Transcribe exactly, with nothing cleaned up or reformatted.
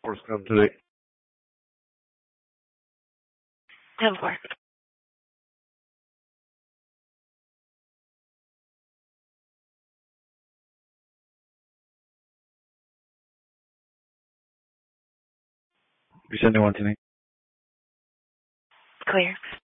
Force come today. ten four. You sending one to me? Clear.